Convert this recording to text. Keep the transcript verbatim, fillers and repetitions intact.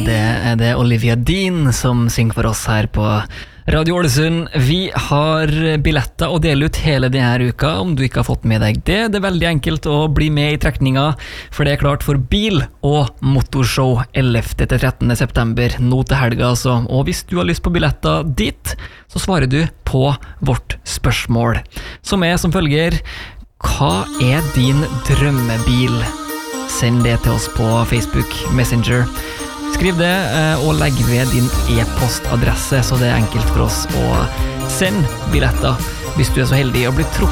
Det er det Olivia Dean som synger for oss her på Radio Ålesund. Vi har billetter å dele ut hele denne uka, om du ikke har fått med deg det. Det er veldig enkelt å bli med i trekninga, for det er klart for bil- og motorshow ellevte til trettende september, nå til helga altså. Og hvis du har lyst på billetter dit, så svarer du på vårt spørsmål, som er som følger: hva er din drømmebil? Send det til oss på Facebook Messenger. Skriv det, og legg ved din e-postadresse, så det er enkelt for oss å sende billetter hvis du er så heldig å bli trukket